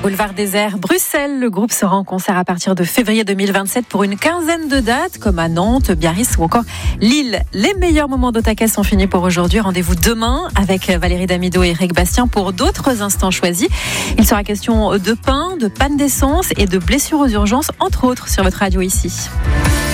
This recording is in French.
Boulevard Désert, Bruxelles. Le groupe sera en concert à partir de février 2027 pour une quinzaine de dates, comme à Nantes, Biarritz ou encore Lille. Les meilleurs moments d'Otakais sont finis pour aujourd'hui. Rendez-vous demain avec Valérie Damido et Eric Bastien pour d'autres instants choisis. Il sera question de pain, de panne d'essence et de blessures aux urgences, entre autres, sur votre radio ici.